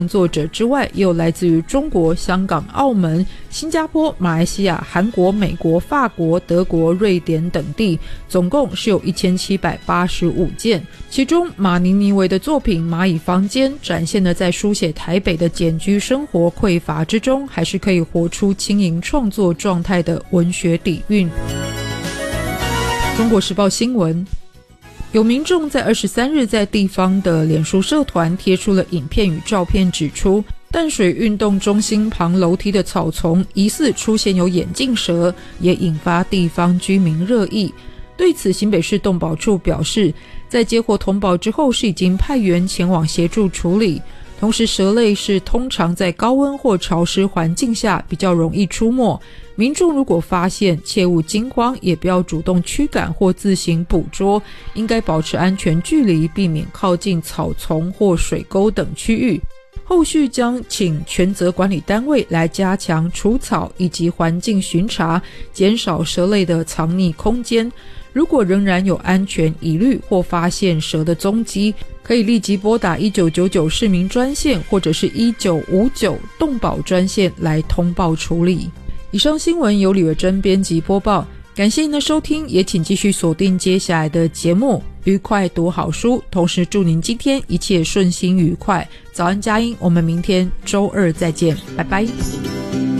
作者之外，也有来自于中国、香港、澳门、新加坡、马来西亚、韩国、美国、法国、德国、瑞典等地，总共是有1785件。其中马尼尼维的作品《蚂蚁房间》展现了在书写台北的简居生活匮乏之中，还是可以活出轻盈创作状态的文学底蕴。中国时报新闻，有民众在23日在地方的脸书社团贴出了影片与照片，指出淡水运动中心旁楼梯的草丛疑似出现有眼镜蛇，也引发地方居民热议。对此，新北市动保处表示，在接获通报之后，是已经派员前往协助处理。同时，蛇类是通常在高温或潮湿环境下比较容易出没，民众如果发现，切勿惊慌，也不要主动驱赶或自行捕捉，应该保持安全距离，避免靠近草丛或水沟等区域。后续将请权责管理单位来加强除草以及环境巡查，减少蛇类的藏匿空间。如果仍然有安全疑虑或发现蛇的踪迹，可以立即拨打1999市民专线或者是1959动保专线来通报处理。以上新闻由李维珍编辑播报，感谢您的收听，也请继续锁定接下来的节目，愉快读好书，同时祝您今天一切顺心愉快。早安佳音，我们明天周二再见，拜拜。